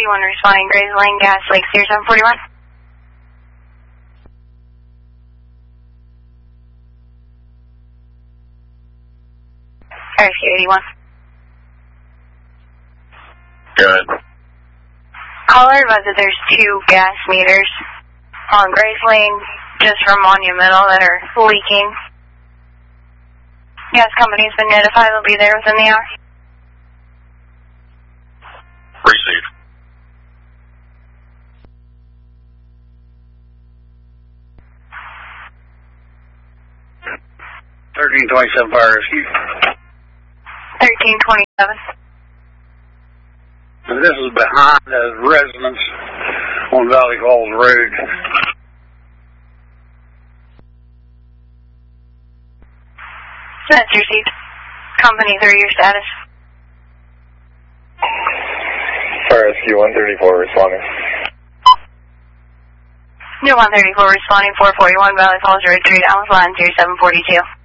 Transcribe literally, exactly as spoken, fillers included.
forty-one responding, Grays Lane, gas leak, zero seven forty-one. R F Q eighty-one. Good. Caller advised that there's two gas meters on Grays Lane, just from Monumental, that are leaking. Gas company's been notified, they'll be there within the hour. Received. thirteen twenty-seven fire rescue. thirteen twenty-seven. And this is behind the residence on Valley Falls Road. That's received. Company three, your status. R S Q one thirty-four responding. New one thirty-four responding, four forty-one Valley Falls Road, three down with line zero seven forty-two.